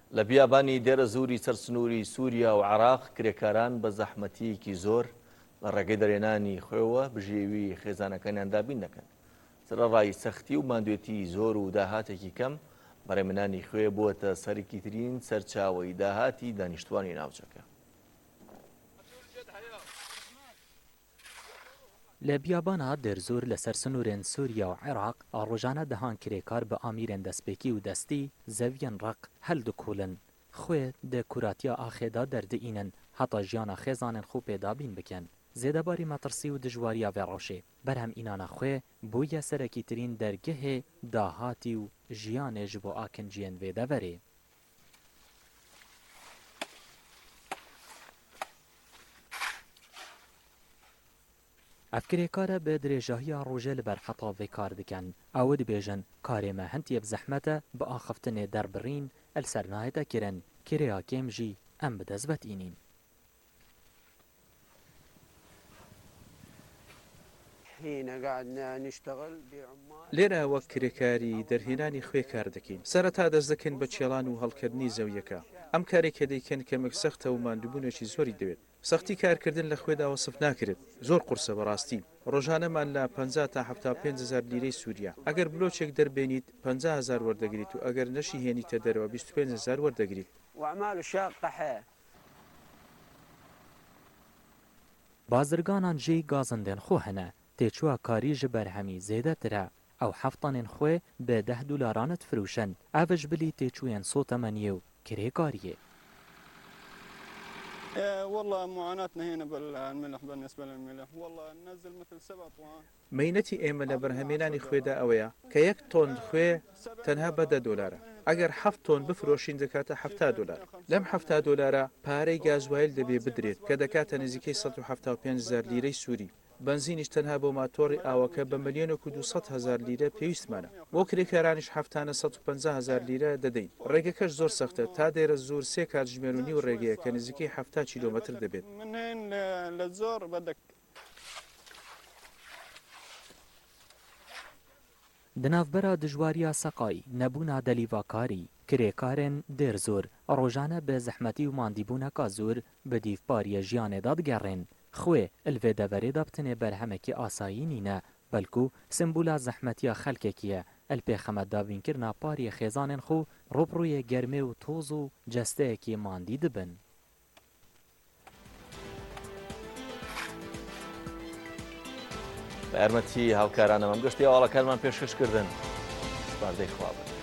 لە بیابانی دێرە زووری سەرسنووری سووریا و عێراق کرێکاران بە زەحمەتیەکی زۆر لە ڕێگەی دەرێنانی خۆیەوە بژێوی خێزانەکانیان دابین دەکەن. سەرەڕای سەختی و ماندوێتی زۆر و داهاتێکی کەم بەڕێمنانی خوێ بووەتە سەرکی ترین سەرچاوەی داهاتی دانیشتوانی ناوچەکە. لە بیابانا دێرزۆر لەسەر سنوورên سووریا و عێراق ڕۆژانە دەهان کرێکار بە ئامîrên destpêkî û destî zeviyên req hel dikolin xwe di kuratiya axêda derdîînin heta jiyana xêzanên xwe pêdabîn bikin. Zêdebarî metirsî û dijwariya vê rewşê berhem înana xwe bûye serekî tirîn dergehê dahatî û jiyanê ji bo akinciyên vê deverê. Ev kirêkar e bi dirêjahiya rojê li ber heta vê kar dikin. Ew dibêjin karê me hintiye bi zehmet e bi axiftinê derbirîn el ser nayete kirin. Kirêya kêm jî em bi dest vetînîn. لێرە وەک کرێکاری دەرهێنانی خوێ کار دەکەین. سەرەتا دەست دەکەن بە چێڵان و هەڵکردنی زەویەکە. ئەم کارێکە دەیکەن کەمێک سەختە و ماندووبوونێکی زۆری دەوێت. سەختی کارکردن لە خوێدا وەسف ناکرێت. زۆر قورسە بەڕاستی. ڕۆژانەمان لە 50 تا 75,000 لیرەی سووریا. ئەگەر بلۆچێک دەربێنیت 50,000 وەردەگریت و ئەگەر نەشی هێنیتە دەرەوە 25,000 وەردەگریت. Bazirganan jî gazindên xwe hene. Têçûya karî ji berhemî zêdetir e. Ew heftanên xwe bi $10 difirûşin. Ev ji bilî têçûyên sotemeniyê û kirêkariyê. مەینەتی ئێمە لە بەرهەمێنانی خوێدا ئەوەیە کە 1 تۆن خوێ تەنها بە $10. ئەگەر 7 تۆن بفرۆشین دەکاتە $70. لەم $70 پارەی گازوایل دەبێ بدرێت کە دەکاتە نزیکەی 175,000 لیرەی سووری. بنزینیش تەنها بۆ ماتۆڕی ئاوەکە بە 1,200,000 لیرە پێویستمانە. بۆ کرێکارانیش هەفتانە 150,000 لیرە دەدەین. ڕێگەکەش زۆر سەختە تا دێرە زۆر 3 کاتژمێر و نیو ڕێگەیە کە نزیکەی 70 کیلۆمەتر دەبێت. Di navbera dijwariya seqayî, nebûna delîvakarî, kirêkarên dêrzor rojane bi zehmetî û mandîbûneka zûr bi dîvbariyê jiyanê da digerên. Xwe il vê deverê de bitinê berhemekî asayî nîne, belkû simbûla zehmetiya xelkekî ye. El pêxemet davînkirina pariyê xêzanên xwe robrûyê germê û toz û cesteyekî mandî dibin. بە یارمەتی هاوکارانەمەم گەشتی ئاواڵەکانمان پێشکەشکردن. سپاردەی خوا بن.